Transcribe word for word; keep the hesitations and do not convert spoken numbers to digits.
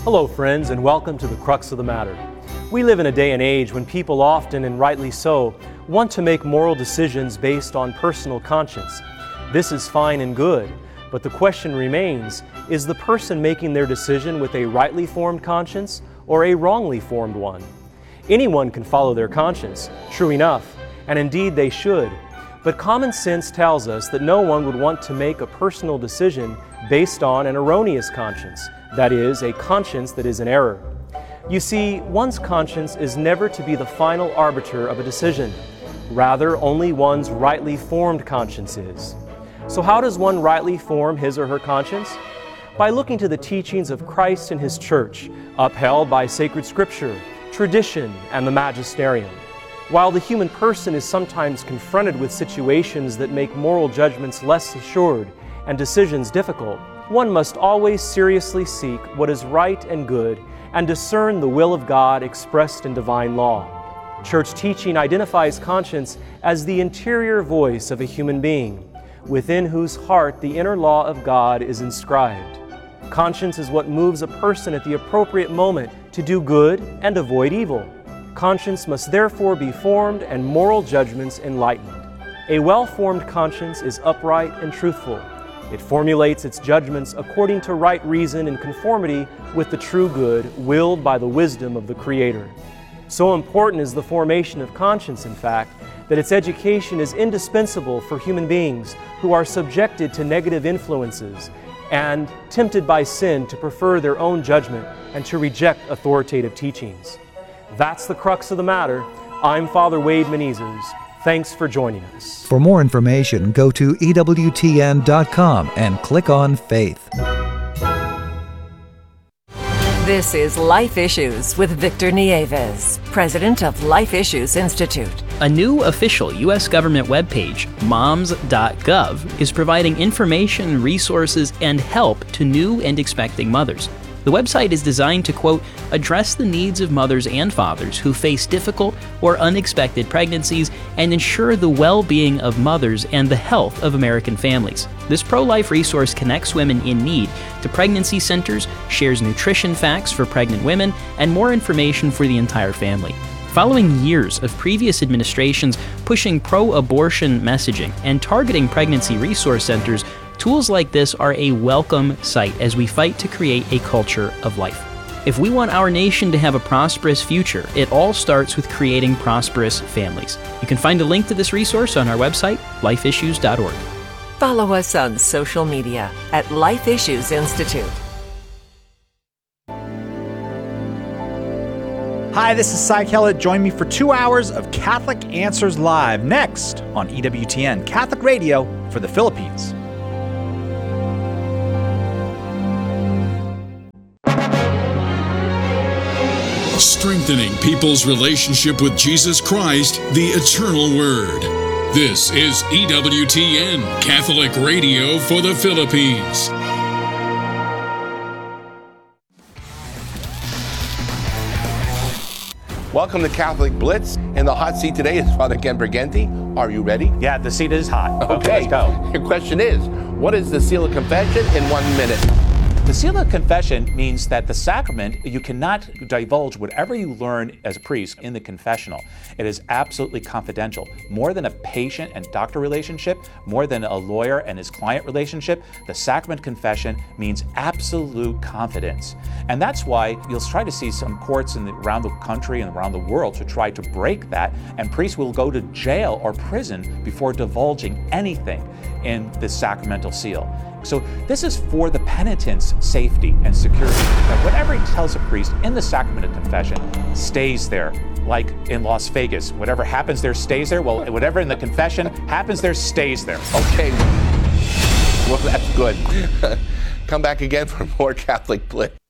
Hello, friends, and welcome to the Crux of the Matter. We live in a day and age when people often, and rightly so, want to make moral decisions based on personal conscience. This is fine and good, but the question remains, is the person making their decision with a rightly formed conscience or a wrongly formed one? Anyone can follow their conscience, true enough, and indeed they should. But common sense tells us that no one would want to make a personal decision based on an erroneous conscience, that is, a conscience that is in error. You see, one's conscience is never to be the final arbiter of a decision. Rather, only one's rightly formed conscience is. So how does one rightly form his or her conscience? By looking to the teachings of Christ and His church, upheld by sacred scripture, tradition, and the magisterium. While the human person is sometimes confronted with situations that make moral judgments less assured and decisions difficult, one must always seriously seek what is right and good and discern the will of God expressed in divine law. Church teaching identifies conscience as the interior voice of a human being, within whose heart the inner law of God is inscribed. Conscience is what moves a person at the appropriate moment to do good and avoid evil. Conscience must therefore be formed and moral judgments enlightened. A well-formed conscience is upright and truthful. It formulates its judgments according to right reason in conformity with the true good willed by the wisdom of the Creator. So important is the formation of conscience, in fact, that its education is indispensable for human beings who are subjected to negative influences and tempted by sin to prefer their own judgment and to reject authoritative teachings. That's the crux of the matter. I'm Father Wade Menezes. Thanks for joining us. For more information, go to E W T N dot com and click on Faith. This is Life Issues with Victor Nieves, president of Life Issues Institute. A new official U S government webpage, moms dot gov, is providing information, resources, and help to new and expecting mothers. The website is designed to, quote, address the needs of mothers and fathers who face difficult or unexpected pregnancies and ensure the well-being of mothers and the health of American families. This pro-life resource connects women in need to pregnancy centers, shares nutrition facts for pregnant women, and more information for the entire family. Following years of previous administrations pushing pro-abortion messaging and targeting pregnancy resource centers, tools like this are a welcome sight as we fight to create a culture of life. If we want our nation to have a prosperous future, it all starts with creating prosperous families. You can find a link to this resource on our website, life issues dot org. Follow us on social media at Life Issues Institute. Hi, this is Cy Kellett. Join me for two hours of Catholic Answers Live next on E W T N, Catholic Radio for the Philippines. Strengthening people's relationship with Jesus Christ, the Eternal Word. This is E W T N, Catholic Radio for the Philippines. Welcome to Catholic Blitz. In the hot seat today is Father Ken Briganti. Are you ready? Yeah, the seat is hot. Okay, okay, let's go. Your question is, what is the seal of confession in one minute? The seal of confession means that the sacrament, you cannot divulge whatever you learn as a priest in the confessional. It is absolutely confidential. More than a patient and doctor relationship, more than a lawyer and his client relationship, the sacrament confession means absolute confidence. And that's why you'll try to see some courts in the, around the country and around the world to try to break that, and priests will go to jail or prison before divulging anything in the sacramental seal. So this is for the penitent's safety and security, that whatever he tells a priest in the sacrament of confession stays there, like in Las Vegas. Whatever happens there stays there. Well, whatever in the confession happens there stays there. Okay, well, that's good. Come back again for more Catholic Blitz.